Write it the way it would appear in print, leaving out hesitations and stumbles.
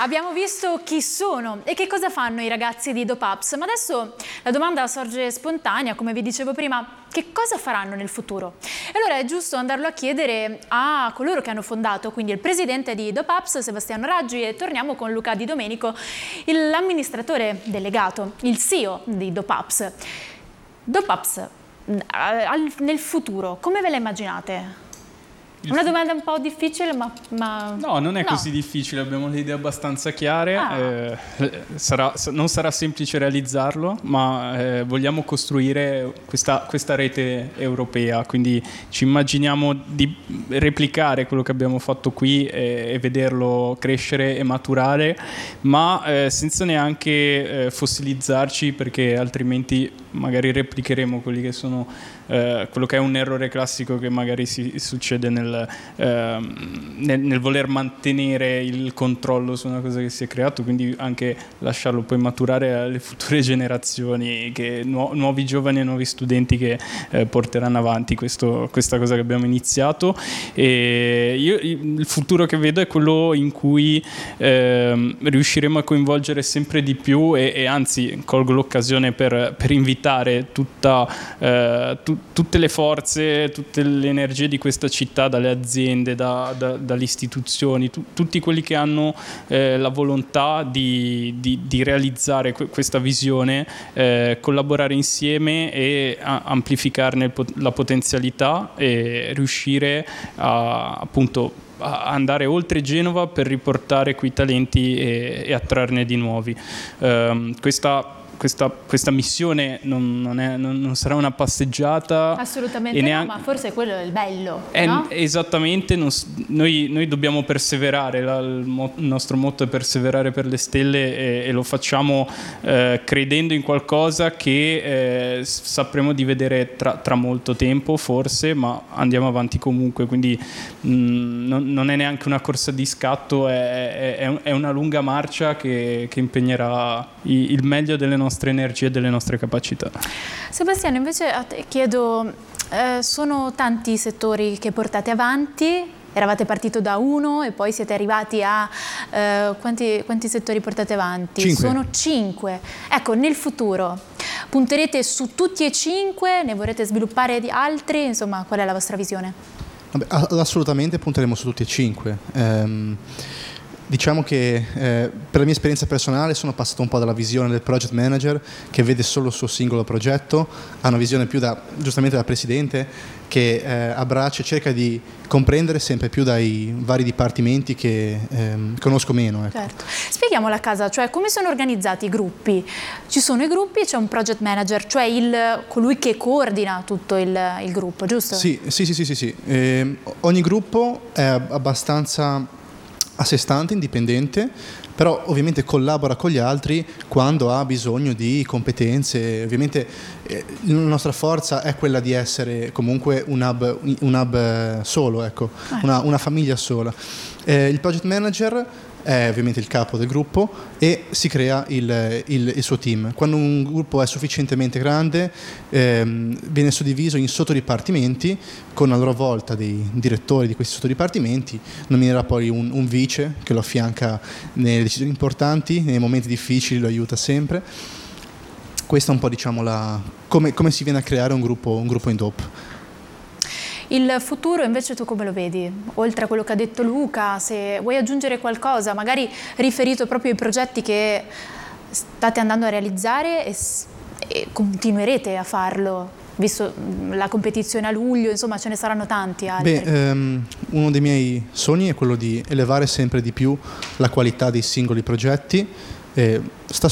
abbiamo visto chi sono e che cosa fanno i ragazzi di DOPAPS, ma adesso la domanda sorge spontanea, come vi dicevo prima, che cosa faranno nel futuro? E allora è giusto andarlo a chiedere a coloro che hanno fondato, quindi il presidente di DOPAPS, Sebastiano Raggi, e torniamo con Luca Di Domenico, l'amministratore delegato, il CEO di DOPAPS. DOPAPS, nel futuro, come ve la immaginate? Una domanda un po' difficile, ma... No, non è così difficile, abbiamo le idee abbastanza chiare, non sarà semplice realizzarlo, ma vogliamo costruire questa rete europea, quindi ci immaginiamo di replicare quello che abbiamo fatto qui e vederlo crescere e maturare, ma senza neanche fossilizzarci, perché altrimenti magari replicheremo quelli che sono quello che è un errore classico che magari si succede nel voler mantenere il controllo su una cosa che si è creato, quindi anche lasciarlo poi maturare alle future generazioni, nuovi giovani e nuovi studenti che porteranno avanti questa cosa che abbiamo iniziato. E il futuro che vedo è quello in cui riusciremo a coinvolgere sempre di più e anzi colgo l'occasione per invitare tutte le forze, tutte le energie di questa città, dalle aziende, dalle istituzioni, tutti quelli che hanno la volontà di realizzare questa visione, collaborare insieme e amplificarne la potenzialità e riuscire a andare oltre Genova per riportare quei talenti e attrarne di nuovi. Questa missione non sarà una passeggiata. Assolutamente no, ma forse quello è il bello, no? Esattamente, noi dobbiamo perseverare, il nostro motto è perseverare per le stelle e lo facciamo credendo in qualcosa che sapremo di vedere tra molto tempo forse, ma andiamo avanti comunque, quindi non è neanche una corsa di scatto, è una lunga marcia che impegnerà il meglio delle nostre energie e delle nostre capacità. Sebastiano, invece a te chiedo, sono tanti i settori che portate avanti, eravate partito da uno e poi siete arrivati a quanti settori portate avanti? 5. Sono 5. Ecco, nel futuro punterete su tutti e 5, ne vorrete sviluppare di altri, insomma, qual è la vostra visione? Vabbè, assolutamente punteremo su tutti e 5. Diciamo che per la mia esperienza personale sono passato un po' dalla visione del project manager che vede solo il suo singolo progetto a una visione più giustamente da presidente che abbraccia e cerca di comprendere sempre più dai vari dipartimenti che conosco meno. Ecco. Certo. Spieghiamola a casa, cioè come sono organizzati i gruppi? Ci sono i gruppi e c'è un project manager, cioè colui che coordina tutto il gruppo, giusto? Sì. Ogni gruppo è abbastanza a sé stante, indipendente, però ovviamente collabora con gli altri quando ha bisogno di competenze. Ovviamente la nostra forza è quella di essere comunque un hub solo, ecco, una famiglia sola. Il project manager è ovviamente il capo del gruppo e si crea il suo team. Quando un gruppo è sufficientemente grande viene suddiviso in sottodipartimenti con a loro volta dei direttori di questi sottodipartimenti, nominerà poi un vice che lo affianca nelle decisioni importanti, nei momenti difficili lo aiuta sempre. Questa è un po' diciamo come si viene a creare un gruppo in DOP. Il futuro invece tu come lo vedi? Oltre a quello che ha detto Luca, se vuoi aggiungere qualcosa, magari riferito proprio ai progetti che state andando a realizzare e continuerete a farlo, visto la competizione a luglio, insomma ce ne saranno tanti altri. Uno dei miei sogni è quello di elevare sempre di più la qualità dei singoli progetti. Sta